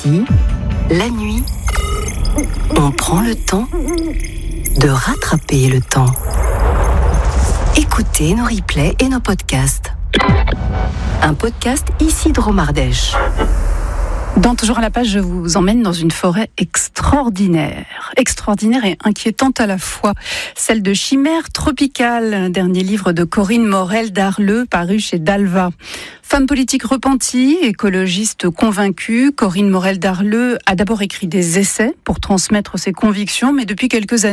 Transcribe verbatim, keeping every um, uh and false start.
Ici, la nuit, on prend le temps de rattraper le temps. Écoutez nos replays et nos podcasts. Un podcast Ici Dromardèche. Dans Toujours à la page, je vous emmène dans une forêt extraordinaire. Extraordinaire et inquiétante à la fois. Celle de Chimère tropicale, dernier livre de Corinne Morel-Darleux, paru chez Dalva. Femme politique repentie, écologiste convaincue, Corinne Morel-Darleux a d'abord écrit des essais pour transmettre ses convictions, mais depuis quelques années,